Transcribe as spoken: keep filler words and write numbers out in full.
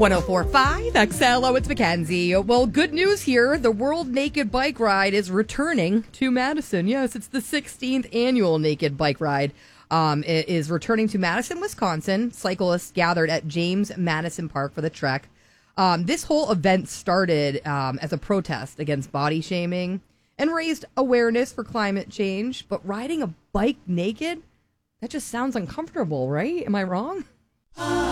one oh four point five X L. Oh, it's Mackenzie. Well, good news here. The World Naked Bike Ride is returning to Madison. Yes, it's the sixteenth annual Naked Bike Ride. Um, it is returning to Madison, Wisconsin. Cyclists gathered at James Madison Park for the trek. Um, this whole event started um, as a protest against body shaming and raised awareness for climate change. But riding a bike naked, that just sounds uncomfortable, right? Am I wrong?